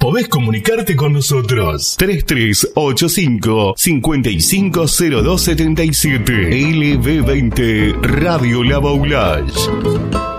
podés comunicarte con nosotros. 3385-550277. LB20 Radio La Baulage.